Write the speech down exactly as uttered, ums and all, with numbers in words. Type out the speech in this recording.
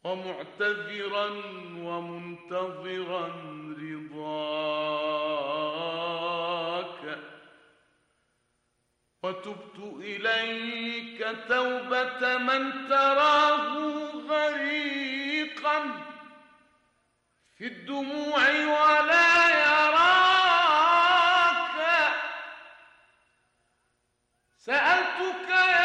ومعتذرا ومنتظرا رضاك، وتبت إليك توبة من تراه غريقا في الدموع ولا يراك. سألتك